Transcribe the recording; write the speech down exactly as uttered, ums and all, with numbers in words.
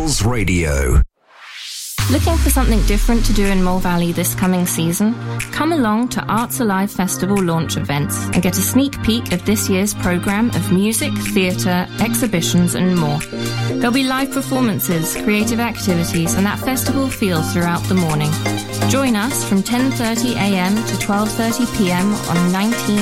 Pulse Radio. Looking for something different to do in Mole Valley this coming season? Come along to Arts Alive Festival launch events and get a sneak peek of this year's programme of music, theatre, exhibitions and more. There'll be live performances, creative activities and that festival feel throughout the morning. Join us from ten thirty a m to twelve thirty p m on nineteen